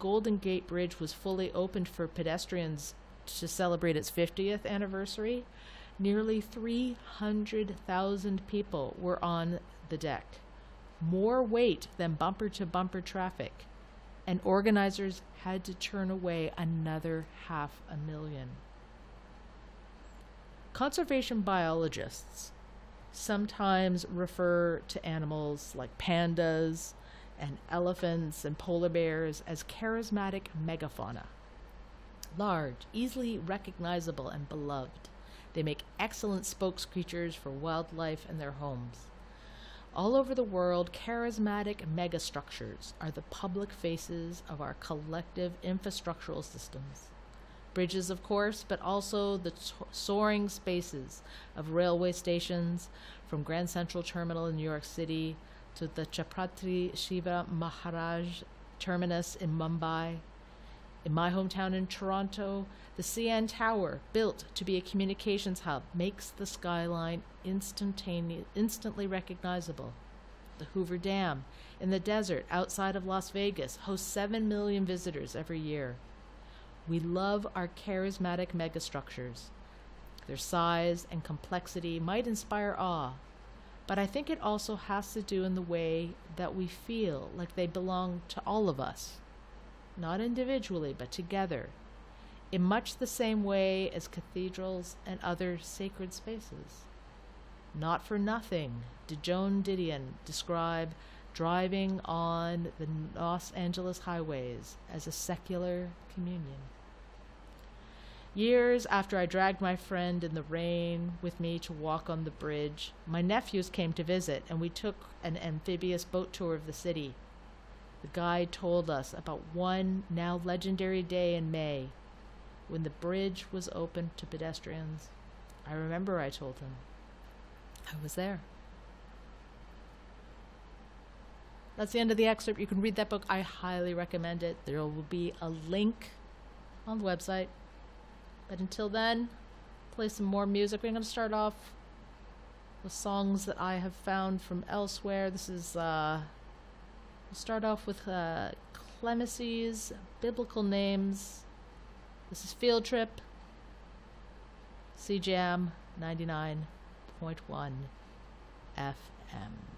Golden Gate Bridge was fully opened for pedestrians to celebrate its 50th anniversary, nearly 300,000 people were on the deck, more weight than bumper-to-bumper traffic, and organizers had to turn away another 500,000. Conservation biologists sometimes refer to animals like pandas and elephants and polar bears as charismatic megafauna. Large, easily recognizable, and beloved, they make excellent spokes creatures for wildlife and their homes. All over the world, charismatic megastructures are the public faces of our collective infrastructural systems. Bridges, of course, but also the soaring spaces of railway stations, from Grand Central Terminal in New York City to the Chhatrapati Shivaji Maharaj Terminus in Mumbai. In my hometown in Toronto, the CN Tower, built to be a communications hub, makes the skyline instantly recognizable. The Hoover Dam in the desert outside of Las Vegas hosts 7 million visitors every year. We love our charismatic megastructures. Their size and complexity might inspire awe, but I think it also has to do in the way that we feel like they belong to all of us, not individually, but together, in much the same way as cathedrals and other sacred spaces. Not for nothing did Joan Didion describe driving on the Los Angeles highways as a secular communion. Years after I dragged my friend in the rain with me to walk on the bridge, my nephews came to visit, and we took an amphibious boat tour of the city. The guide told us about one now legendary day in May when the bridge was open to pedestrians. I remember, I told him. I was there. That's the end of the excerpt. You can read that book. I highly recommend it. There will be a link on the website. But until then, play some more music. We're going to start off with songs that I have found from elsewhere. This is, we'll start off with Clemency's Biblical Names. This is Field Trip, CJAM 99.1 FM.